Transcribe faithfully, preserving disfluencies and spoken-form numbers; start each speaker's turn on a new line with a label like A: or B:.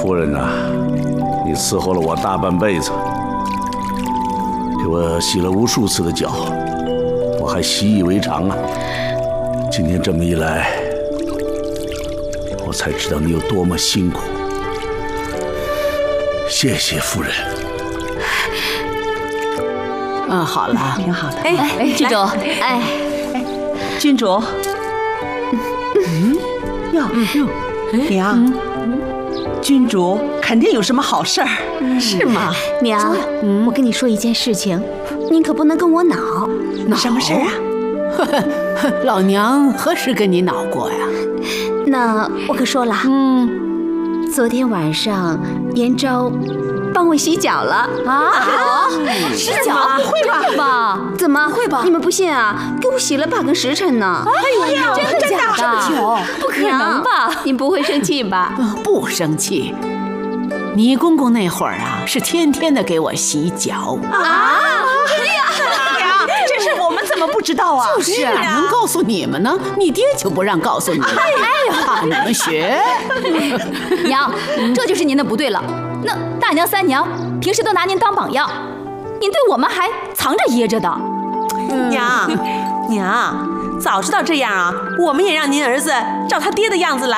A: 夫人呐、啊，你伺候了我大半辈子，给我洗了无数次的脚，我还习以为常啊。今天这么一来，我才知道你有多么辛苦。谢谢夫人。
B: 嗯，好了，
C: 挺好的。
D: 哎哎，郡主，哎，
C: 郡主，嗯，哟哟，娘，君主肯定有什么好事儿，
B: 是吗？
D: 娘，我跟你说一件事情，您可不能跟我恼。
B: 恼
C: 什么事儿啊？
B: 老娘何时跟你恼过呀？
D: 那我可说了，嗯，昨天晚上延昭帮我洗脚了
E: 啊！洗脚？会吧？
D: 怎么会吧？你们不信啊？给我洗了半个时辰呢！
E: 哎呀，真的假的？这么久？不可能吧？
D: 您不会生气吧？
B: 不生气。你公公那会儿啊，是天天的给我洗脚
E: 啊！
C: 哎呀，娘，这事我们怎么不知道啊？
B: 就是啊，哪能告诉你们呢？你爹就不让告诉你们，哎呀，怕你们学。
E: 娘，这就是您的不对了。那大娘、三娘平时都拿您当榜样，您对我们还藏着掖着的。
F: 娘，娘，早知道这样啊，我们也让您儿子照他爹的样子来。